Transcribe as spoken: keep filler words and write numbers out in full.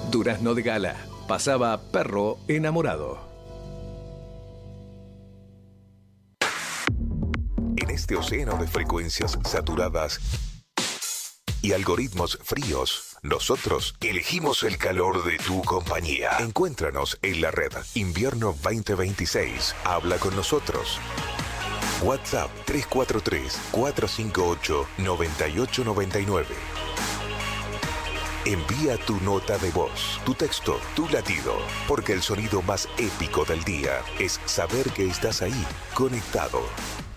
Durazno de Gala. Pasaba perro enamorado. En este océano de frecuencias saturadas y algoritmos fríos, nosotros elegimos el calor de tu compañía. Encuéntranos en la red Invierno veinte veintiséis. Habla con nosotros. WhatsApp tres cuatro tres, cuatro cinco ocho, nueve ocho nueve nueve. Envía tu nota de voz, tu texto, tu latido, porque el sonido más épico del día es saber que estás ahí, conectado.